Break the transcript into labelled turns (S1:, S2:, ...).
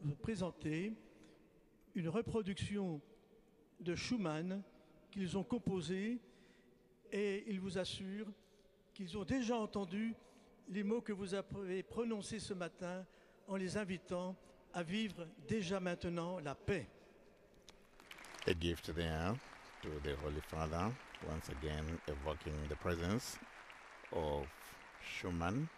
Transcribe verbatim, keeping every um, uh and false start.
S1: vous présenter une reproduction de Schumann qu'ils ont composée, et ils vous assurent qu'ils ont déjà entendu les mots que vous avez prononcés ce matin en les invitant à vivre déjà maintenant la paix.
S2: A gift there to the Holy Father, once again evoking the presence of Schumann